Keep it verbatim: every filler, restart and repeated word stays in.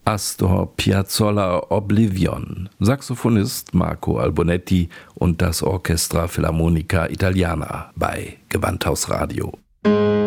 Astor Piazzolla Oblivion, Saxophonist Marco Albonetti und das Orchestra Filarmonica Italiana bei Gewandhaus Radio.